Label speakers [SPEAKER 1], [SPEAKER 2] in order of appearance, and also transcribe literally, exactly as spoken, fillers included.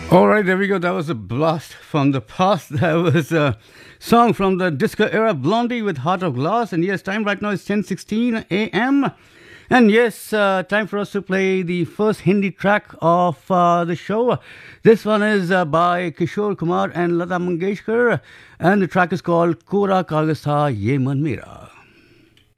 [SPEAKER 1] All right, there we go. That was a blast from the past. That was a song from the disco era, Blondie with Heart of Glass. And yes, time right now is ten sixteen a.m. And yes, uh, time for us to play the first Hindi track of uh, the show. This one is uh, by Kishore Kumar and Lata Mangeshkar. And the track is called Kora Kagaz Tha Ye Man Mera.